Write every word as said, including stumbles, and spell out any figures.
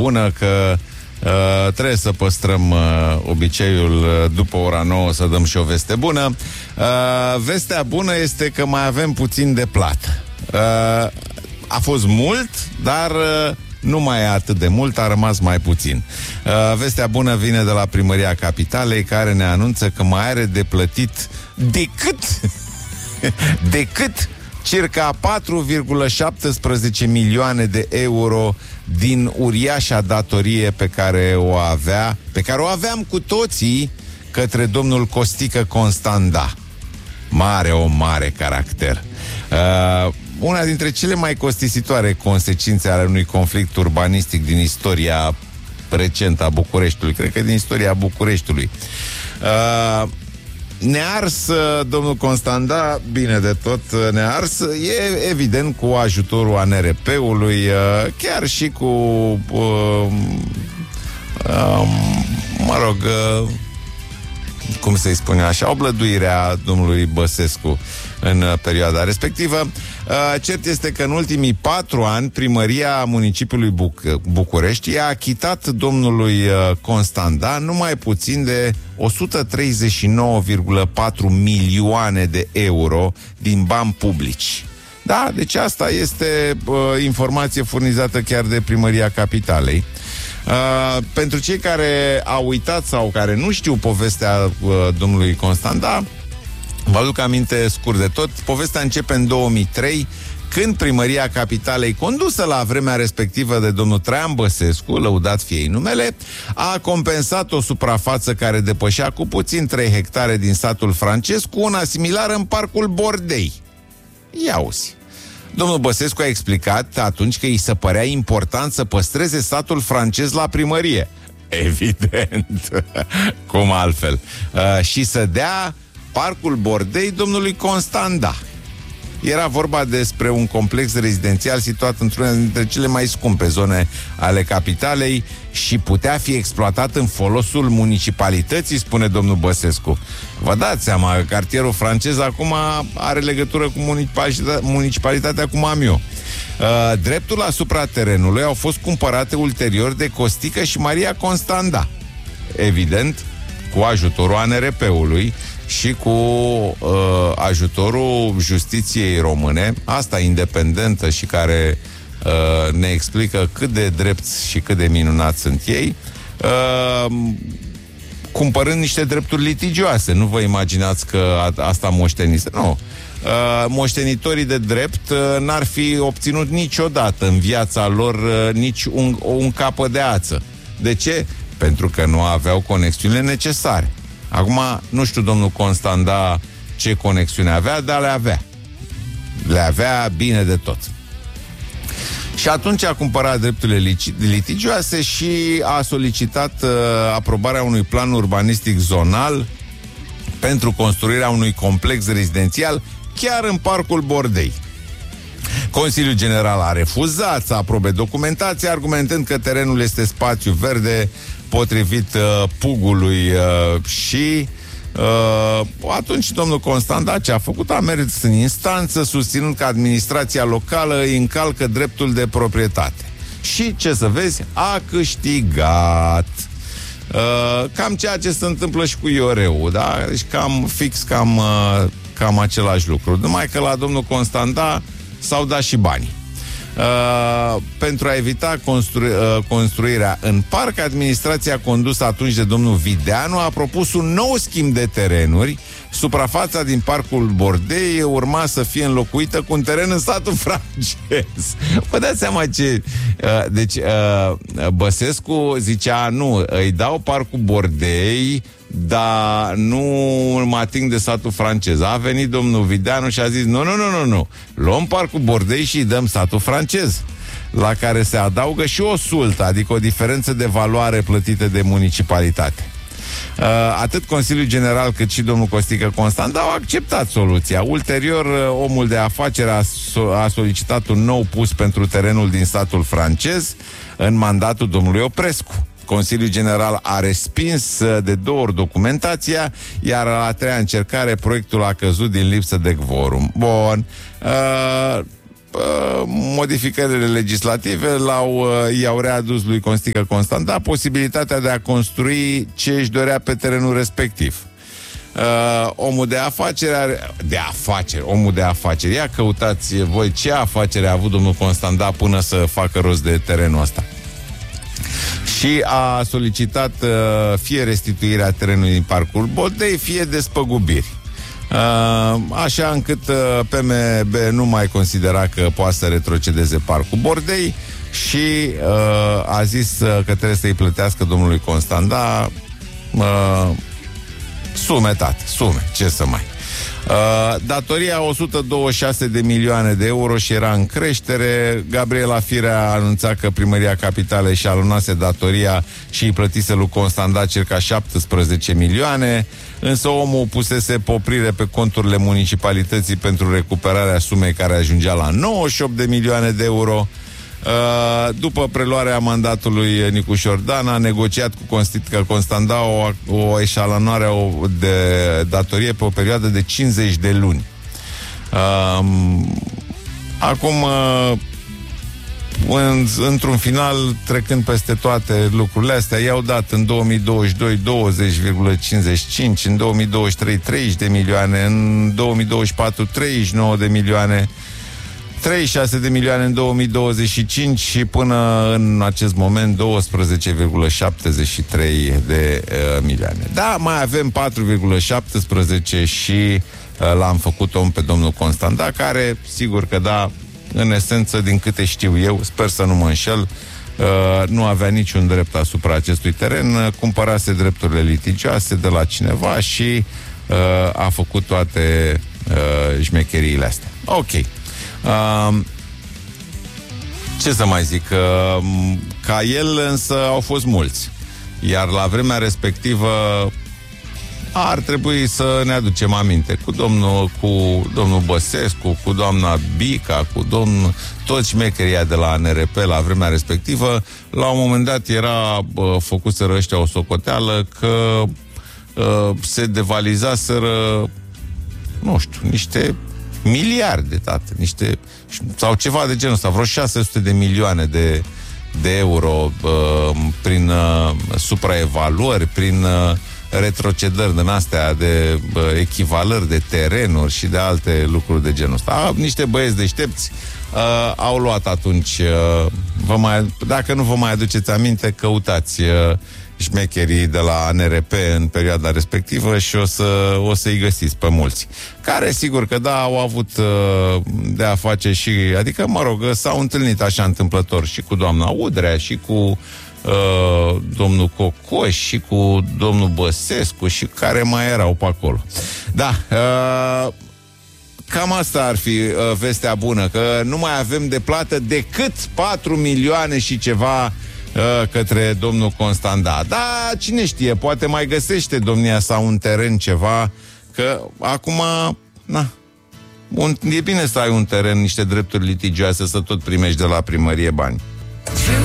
bună că uh, trebuie să păstrăm uh, obiceiul uh, după ora nouă să dăm și o veste bună. Uh, vestea bună este că mai avem puțin de plată. Uh, a fost mult, dar uh, nu mai e atât de mult, a rămas mai puțin. Uh, vestea bună vine de la Primăria Capitalei, care ne anunță că mai are de plătit decât decât circa patru virgulă șaptesprezece milioane de euro din uriașa datorie pe care o avea, pe care o aveam cu toții către domnul Costică Constanda. Mare om, mare caracter. Uh, una dintre cele mai costisitoare consecințe ale unui conflict urbanistic din istoria recentă a Bucureștiului, cred că din istoria Bucureștiului. Uh, Ne-ars, domnul Constanda, bine de tot, ne-ars, e evident cu ajutorul A N R P-ului, chiar și cu, uh, uh, mă rog, uh, cum să-i spune așa, oblăduirea domnului Băsescu în perioada respectivă. Cert este că în ultimii patru ani Primăria Municipiului Buc- București i-a achitat domnului Constanda numai puțin de o sută treizeci și nouă virgulă patru milioane de euro din bani publici. Da, deci asta este uh, informație furnizată chiar de Primăria Capitalei. Uh, pentru cei care au uitat sau care nu știu povestea uh, domnului Constanda, vă aduc aminte scurt de tot. Povestea începe în două mii trei, când Primăria Capitalei, condusă la vremea respectivă de domnul Traian Băsescu, lăudat fie ei numele, a compensat o suprafață care depășea cu puțin trei hectare din satul francez cu una similară în parcul Bordei. Ia uzi. Domnul Băsescu a explicat atunci că îi se părea important să păstreze satul francez la primărie. Evident. Cum altfel. Uh, și să dea parcul Bordei domnului Constanda. Era vorba despre un complex rezidențial situat într-una dintre cele mai scumpe zone ale capitalei și putea fi exploatat în folosul municipalității, spune domnul Băsescu. Vă dați seama că cartierul francez acum are legătură cu municipalitatea, municipalitatea cum am eu. Uh, dreptul asupra terenului au fost cumpărate ulterior de Costică și Maria Constanda. Evident, cu ajutorul A N R P-ului și cu uh, ajutorul justiției române, asta independentă și care uh, ne explică cât de drepți și cât de minunați sunt ei, uh, cumpărând niște drepturi litigioase. Nu vă imaginați că a, asta moștenise. Nu. Uh, moștenitorii de drept uh, n-ar fi obținut niciodată în viața lor uh, nici un, un capăt de ață. De ce? Pentru că nu aveau conexiunile necesare. Acum, nu știu domnul Constanda ce conexiune avea, dar le avea. Le avea bine de tot. Și atunci a cumpărat drepturile litigioase și a solicitat uh, aprobarea unui plan urbanistic zonal pentru construirea unui complex rezidențial chiar în parcul Bordei. Consiliul General a refuzat să aprobe documentația, argumentând că terenul este spațiu verde potrivit uh, pugului uh, și uh, atunci domnul Constanda ce a făcut? A mers în instanță susținând că administrația locală îi încalcă dreptul de proprietate. Și ce să vezi? A câștigat. Uh, cam ceea ce se întâmplă și cu I O R-ul, da? Deci cam fix, cam, uh, cam același lucru. Numai că la domnul Constanda s-au dat și banii. Uh, pentru a evita constru- uh, construirea în parc, administrația condusă atunci de domnul Videanu a propus un nou schimb de terenuri. Suprafața din parcul Bordei urma să fie înlocuită cu un teren în satul francez. Vă dați seama ce... Uh, deci uh, Băsescu zicea, nu, îi dau parcul Bordei, dar nu mă ating de satul francez. A venit domnul Videanu și a zis, nu, nu, nu, nu, nu, luăm parcul Bordei și îi dăm satul francez, la care se adaugă și o sultă, adică o diferență de valoare plătită de municipalitate. Uh, atât Consiliul General cât și domnul Costică Constanda au acceptat soluția. Ulterior, uh, omul de afaceri a, so- a solicitat un nou pus pentru terenul din satul francez în mandatul domnului Oprescu. Consiliul General a respins de două ori documentația, iar la a treia încercare proiectul a căzut din lipsă de quorum. Bun. Uh, modificările legislative l-au, i-au readus lui Constică Constanda posibilitatea de a construi ce își dorea pe terenul respectiv. Uh, omul de afaceri are, de afaceri, omul de afaceri. Ia căutați voi ce afacere a avut domnul Constanda până să facă rost de terenul ăsta. Și a solicitat uh, fie restituirea terenului din Parcul Bordei, fie despăgubiri. Uh, așa încât uh, P M B nu mai considera că poate să retrocedeze Parcul Bordei și uh, a zis uh, că trebuie să-i plătească domnului Constanda uh, sume, tată, sume, ce să mai. Uh, datoria o sută douăzeci și șase de milioane de euro și era în creștere. Gabriela Firea a anunțat că Primăria Capitalei și alunase datoria și îi plătise lui Constanda circa șaptesprezece milioane, însă omul pusese poprire pe conturile municipalității pentru recuperarea sumei care ajungea la nouăzeci și opt de milioane de euro. Uh, după preluarea mandatului, Nicu Șordan a negociat cu Constică Constanda o, o eșalonare de datorie pe o perioadă de cincizeci de luni. Uh, acum, uh, în, într-un final, trecând peste toate lucrurile astea, i-au dat în două mii douăzeci și doi douăzeci virgulă cincizeci și cinci, în două mii douăzeci și trei treizeci de milioane, în două mii douăzeci și patru treizeci și nouă de milioane, treizeci și șase de milioane în două mii douăzeci și cinci și până în acest moment doisprezece virgulă șaptezeci și trei de uh, milioane. Da, mai avem patru virgulă șaptesprezece și uh, l-am făcut om pe domnul Constanda, care, sigur că da, în esență, din câte știu eu, sper să nu mă înșel, uh, nu avea niciun drept asupra acestui teren, uh, cumpărase drepturile litigioase de la cineva și uh, a făcut toate uh, șmecheriile astea. Ok. Uh, ce să mai zic, uh, ca el însă au fost mulți, iar la vremea respectivă ar trebui să ne aducem aminte cu domnul, cu domnul Băsescu, cu doamna Bica, cu domnul, toți șmecheria de la N R P la vremea respectivă. La un moment dat era uh, făcuseră ăștia o socoteală că uh, se devalizaseră, nu știu, niște miliarde, tată, niște, sau ceva de genul ăsta, vreo șase sute de milioane de, de euro uh, prin uh, supraevaluări, prin uh, retrocedări din astea de uh, echivalări de terenuri și de alte lucruri de genul ăsta. Niște băieți deștepți uh, au luat atunci, uh, vă mai, dacă nu vă mai aduceți aminte, căutați uh, șmecherii de la N R P în perioada respectivă și o, să, o să-i găsiți pe mulți. Care, sigur că da, au avut uh, de a face și, adică, mă rog, s-au întâlnit așa întâmplător și cu doamna Udrea și cu uh, domnul Cocoș și cu domnul Băsescu și care mai erau pe acolo. Da, uh, cam asta ar fi uh, vestea bună, că nu mai avem de plată decât patru milioane și ceva către domnul Constanda. Da, cine știe, poate mai găsește domnia sa un teren, ceva, că acum, na, un, e bine să ai un teren, niște drepturi litigioase, să tot primești de la primărie bani.